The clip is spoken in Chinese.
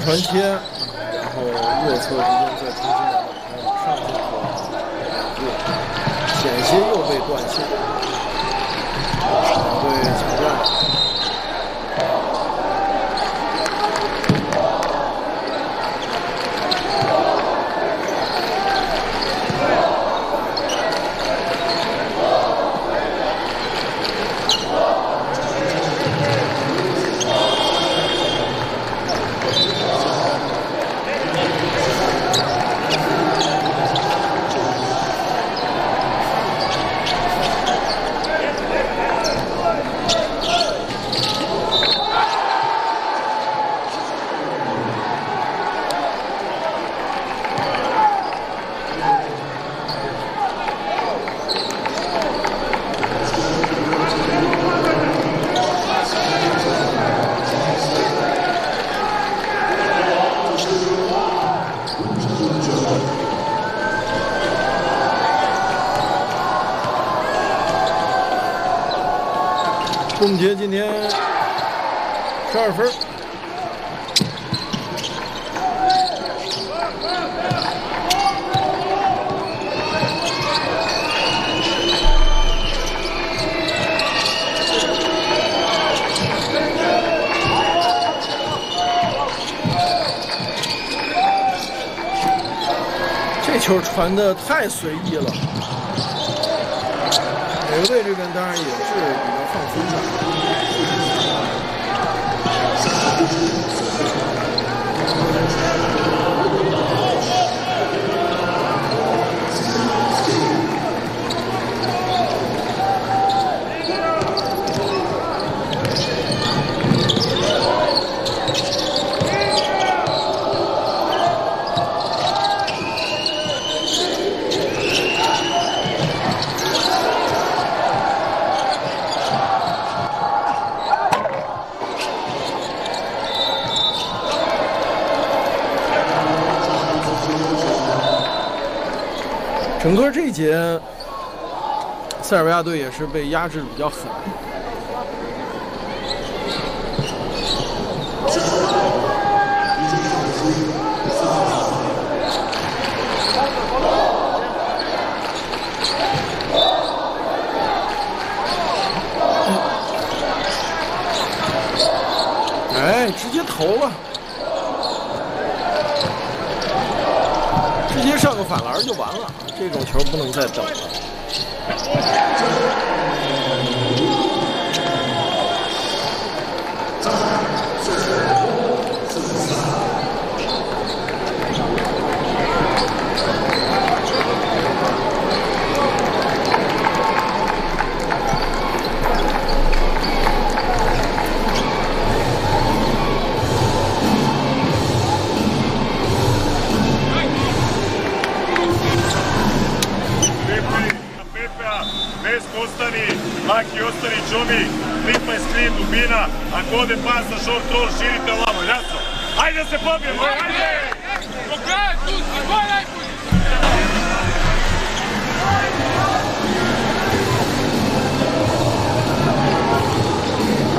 传切，然后右侧之间再重新的上侧险些又被断线，两队抢断。 贡杰今天12分。这球传的太随意了。 美国队这边当然也是比较放松的。整个这一节，塞尔维亚队也是被压制比较狠。哎，直接投了。 直接上个反篮就完了，这种球不能再等了。 Laki ostani Džumi, Lipa je screen, dubina, ako ode pas sa short roll, širite ovamo, jasno? Ajde da se pobijemo, ajde! Do kraja, tu si, goj najbolji!